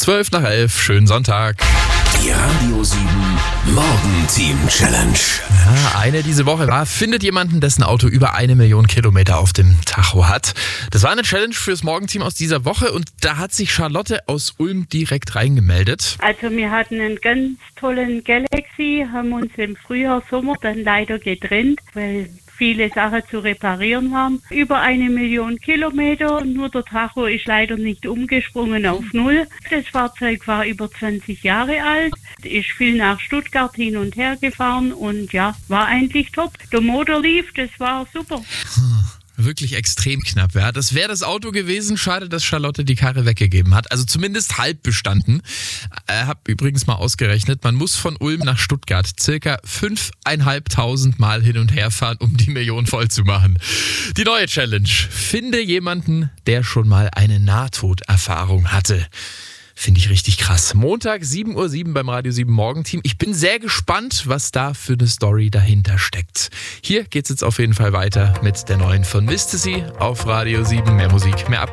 11:12, schönen Sonntag. Die Radio 7 Morgenteam Challenge. Ja, eine diese Woche war, findet jemanden, dessen Auto über 1 Million Kilometer auf dem Tacho hat. Das war eine Challenge fürs Morgenteam aus dieser Woche und da hat sich Charlotte aus Ulm direkt reingemeldet. Also wir hatten einen ganz tollen Galaxy, haben uns im Frühjahr, Sommer dann leider getrennt, weil viele Sachen zu reparieren waren. Über 1 Million Kilometer, nur der Tacho ist leider nicht umgesprungen auf 0. Das Fahrzeug war über 20 Jahre alt, ist viel nach Stuttgart hin und her gefahren und ja, war eigentlich top. Der Motor lief, das war super. Wirklich extrem knapp, ja. Das wäre das Auto gewesen. Schade, dass Charlotte die Karre weggegeben hat. Also zumindest halb bestanden. Hab übrigens mal ausgerechnet, man muss von Ulm nach Stuttgart circa 5.500 Mal hin und her fahren, um die Million voll zu machen. Die neue Challenge. Finde jemanden, der schon mal eine Nahtoderfahrung hatte. Finde ich richtig krass. Montag, 7:07 Uhr beim Radio 7 Morgenteam. Ich bin sehr gespannt, was da für eine Story dahinter steckt. Hier geht's jetzt auf jeden Fall weiter mit der neuen von Misty auf Radio 7. Mehr Musik, mehr Updates.